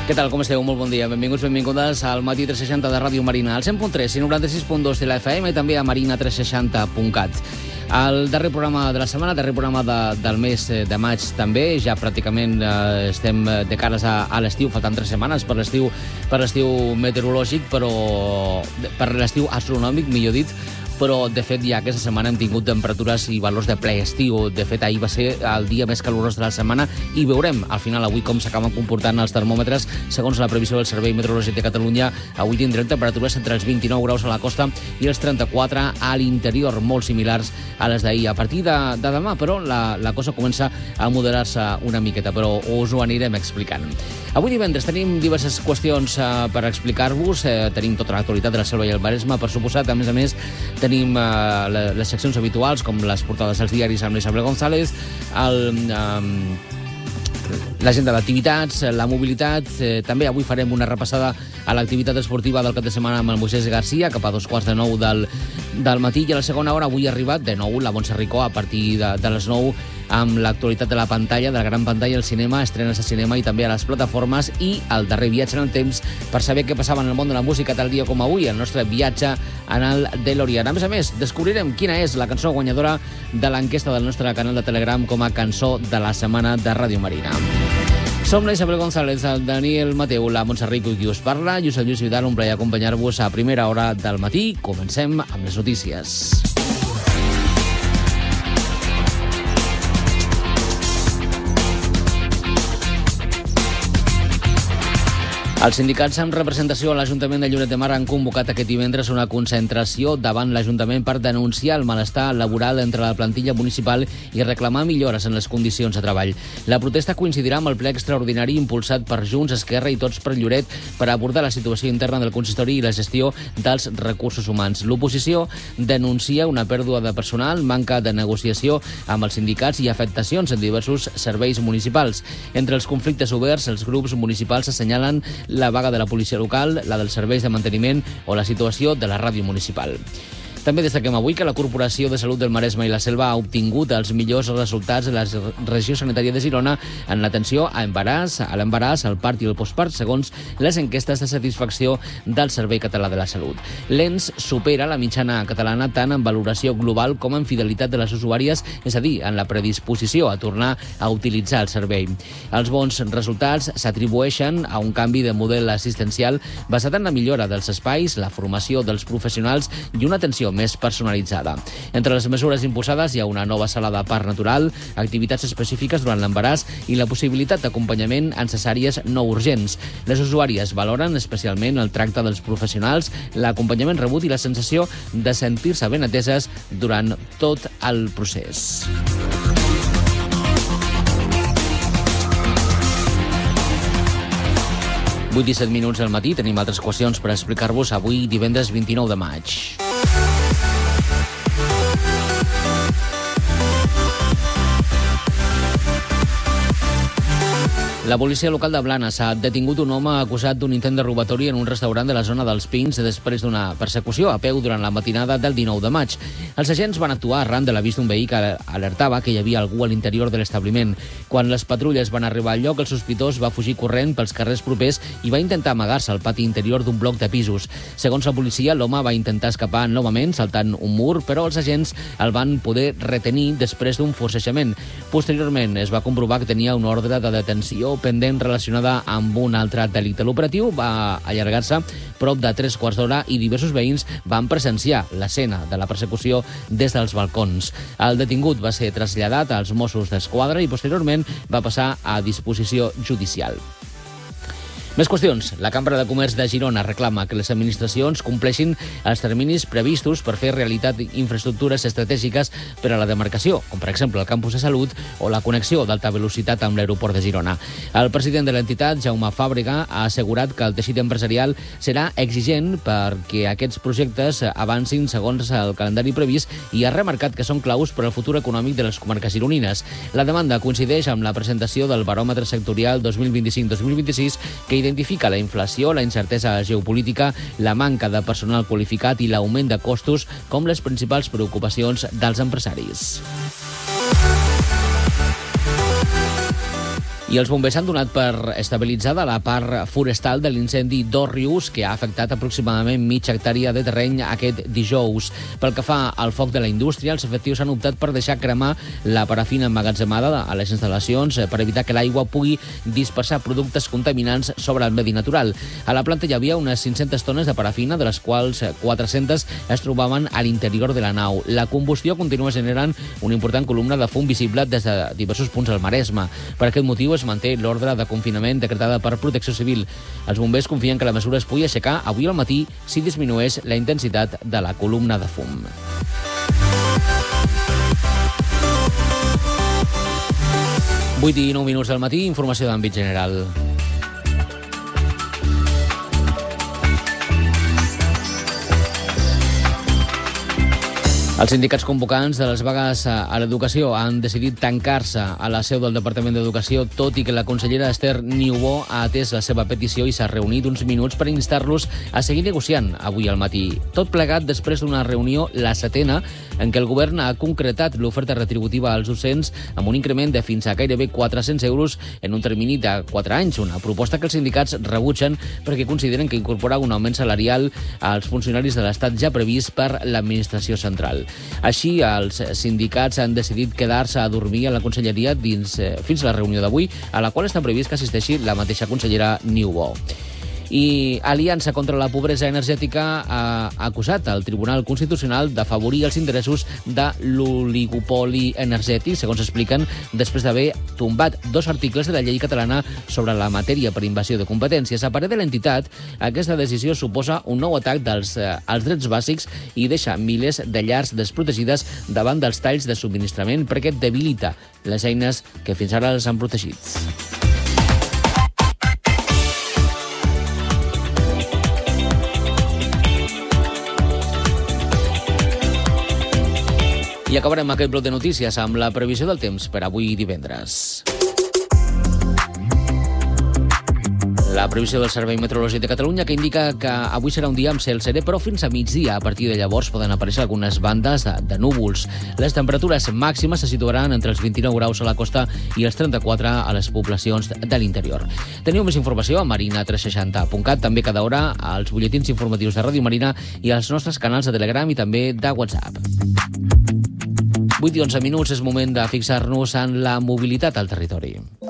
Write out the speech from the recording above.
Què tal, com esteu? Molt bon dia. Benvinguts, benvingudes al Matí 360 de Ràdio Marina, al 100.3 i 96.2 de la FM i també a marina360.cat. El darrer programa de la setmana, darrer programa del mes de maig també, ja pràcticament estem de cares a l'estiu, faltant 3 setmanes per l'estiu meteorològic, però per l'estiu astronòmic, millor dit, però de fet ja aquesta setmana hem tingut temperatures i valors de ple estiu. De fet, ahir va ser el dia més calorós de la setmana i veurem al final avui com s'acaben comportant els termòmetres. Segons la previsió del Servei Meteorològic de Catalunya, avui tindrem temperatures entre els 29 graus a la costa i els 34 a l'interior, molt similars a les d'ahir. A partir de demà, però, la cosa comença a moderar-se una miqueta, però us ho anirem explicant. Avui divendres tenim diverses qüestions per explicar-vos. Tenim tota l'actualitat de la Selva i el Maresme, per suposat. A més, tenim les seccions habituals, com les portades als diaris amb l'Isabel González, l'agenda d'activitats, la mobilitat. També avui farem una repassada a l'activitat esportiva del cap de setmana amb el Moisés Garcia, cap a 8:45 del matí. I a la segona hora avui ha arribat de nou la Montse Ricó a partir de les 9 amb l'actualitat de la pantalla, de la gran pantalla, el cinema, estrenes a cinema i també a les plataformes, i el darrer viatge en el temps per saber què passava en el món de la música tal dia com avui, el nostre viatge en el DeLorean. A més, descobrirem quina és la cançó guanyadora de l'enquesta del nostre canal de Telegram com a cançó de la setmana de Ràdio Marina. Som la Isabel González, el Daniel Mateu, la Montse Ricó i qui us parla. Jo soc Lluís Vidal, un plaer acompanyar-vos a primera hora del matí. Comencem amb les notícies. Els sindicats amb representació a l'Ajuntament de Lloret de Mar han convocat aquest divendres una concentració davant l'Ajuntament per denunciar el malestar laboral entre la plantilla municipal i reclamar millores en les condicions de treball. La protesta coincidirà amb el ple extraordinari impulsat per Junts, Esquerra i Tots per Lloret per abordar la situació interna del consistori i la gestió dels recursos humans. L'oposició denuncia una pèrdua de personal, manca de negociació amb els sindicats i afectacions en diversos serveis municipals. Entre els conflictes oberts, els grups municipals assenyalen la vaga de la policia local, la dels serveis de manteniment o la situació de la ràdio municipal. També destaquem avui que la Corporació de Salut del Maresme i la Selva ha obtingut els millors resultats de la regió sanitària de Girona en l'atenció a l'embaràs, al part i el postpart, segons les enquestes de satisfacció del Servei Català de la Salut. L'ENS supera la mitjana catalana tant en valoració global com en fidelitat de les usuàries, és a dir, en la predisposició a tornar a utilitzar el servei. Els bons resultats s'atribueixen a un canvi de model assistencial basat en la millora dels espais, la formació dels professionals i una atenció més personalitzada. Entre les mesures impulsades hi ha una nova sala de part natural, activitats específiques durant l'embaràs i la possibilitat d'acompanyament en cesàries no urgents. Les usuàries valoren especialment el tracte dels professionals, l'acompanyament rebut i la sensació de sentir-se ben ateses durant tot el procés. 8:17 minuts del matí. Tenim altres qüestions per explicar-vos avui, divendres 29 de maig. La policia local de Blanes ha detingut un home acusat d'un intent de robatori en un restaurant de la zona dels Pins després d'una persecució a peu durant la matinada del 19 de maig. Els agents van actuar arran de l'avís d'un veí que alertava que hi havia algú a l'interior de l'establiment. Quan les patrulles van arribar al lloc, el sospitós va fugir corrent pels carrers propers i va intentar amagar-se al pati interior d'un bloc de pisos. Segons la policia, l'home va intentar escapar novament saltant un mur, però els agents el van poder retenir després d'un forcejament. Posteriorment es va comprovar que tenia una ordre de detenció pendent relacionada amb un altre delicte. L'operatiu va allargar-se prop de 3 quarts d'hora i diversos veïns van presenciar l'escena de la persecució des dels balcons. El detingut va ser traslladat als Mossos d'Esquadra i posteriorment va passar a disposició judicial. Més qüestions. La Cambra de Comerç de Girona reclama que les administracions compleixin els terminis previstos per fer realitat infraestructures estratègiques per a la demarcació, com per exemple el campus de salut o la connexió d'alta velocitat amb l'aeroport de Girona. El president de l'entitat, Jaume Fàbrega, ha assegurat que el teixit empresarial serà exigent perquè aquests projectes avancin segons el calendari previst i ha remarcat que són claus per al futur econòmic de les comarques gironines. La demanda coincideix amb la presentació del baròmetre sectorial 2025-2026 que identifica la inflació, la incertesa geopolítica, la manca de personal qualificat i l'augment de costos com les principals preocupacions dels empresaris. I els bombers han donat per estabilitzada la part forestal de l'incendi d'Òrrius, que ha afectat aproximadament mitja hectàrea de terreny aquest dijous. Pel que fa al foc de la indústria, els efectius han optat per deixar cremar la parafina emmagatzemada a les instal·lacions per evitar que l'aigua pugui dispersar productes contaminants sobre el medi natural. A la planta hi havia unes 500 tones de parafina, de les quals 400 es trobaven a l'interior de la nau. La combustió continua generant una important columna de fum visible des de diversos punts al Maresme. Per aquest motiu es manté l'ordre de confinament decretada per Protecció Civil. Els bombers confien que la mesura es pugui aixecar avui al matí si disminueix la intensitat de la columna de fum. Vuit i 9 minuts del matí, informació d'àmbit general. Els sindicats convocants de les vagues a l'educació han decidit tancar-se a la seu del Departament d'Educació, tot i que la consellera Esther Niubó ha atès la seva petició i s'ha reunit uns minuts per instar-los a seguir negociant avui al matí. Tot plegat després d'una reunió, la setena, en què el govern ha concretat l'oferta retributiva als docents amb un increment de fins a gairebé 400 euros en un termini de 4 anys, una proposta que els sindicats rebutgen perquè consideren que incorpora un augment salarial als funcionaris de l'Estat ja previst per l'administració central. Així, els sindicats han decidit quedar-se a dormir a la conselleria fins a la reunió d'avui, a la qual està previst que assisteixi la mateixa consellera Niubó. I Aliança contra la Pobresa Energètica ha acusat al Tribunal Constitucional d'afavorir els interessos de l'oligopoli energètic, segons expliquen, després d'haver tombat 2 articles de la llei catalana sobre la matèria per invasió de competències. A parer de l'entitat, aquesta decisió suposa un nou atac als drets bàsics i deixa milers de llars desprotegides davant dels talls de subministrament perquè debilita les eines que fins ara les han protegit. I acabarem aquest bloc de notícies amb la previsió del temps per avui divendres. La previsió del Servei Meteorològic de Catalunya que indica que avui serà un dia amb cel serè, però fins a migdia. A partir de llavors poden aparèixer algunes bandes de núvols. Les temperatures màximes se situaran entre els 29 graus a la costa i els 34 a les poblacions de l'interior. Teniu més informació a marina360.cat, també cada hora als butlletins informatius de Ràdio Marina i als nostres canals de Telegram i també de WhatsApp. 8 i 11 minuts és moment de fixar-nos en la mobilitat al territori.